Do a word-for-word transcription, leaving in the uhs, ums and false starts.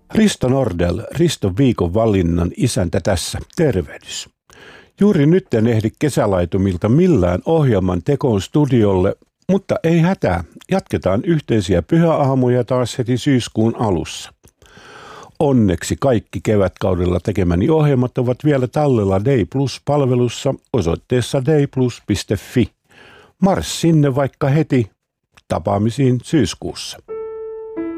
Risto Nordell, Riston viikon valinnan isäntä tässä. Tervehdys. Juuri nyt en ehdi kesälaitumilta millään ohjelman tekoon studiolle, mutta ei hätää. Jatketaan yhteisiä pyhäaamuja taas heti syyskuun alussa. Onneksi kaikki kevätkaudella tekemäni ohjelmat ovat vielä tallella Day Plus-palvelussa osoitteessa dayplus piste fi. Mars sinne vaikka heti. Tapaamisiin syyskuussa.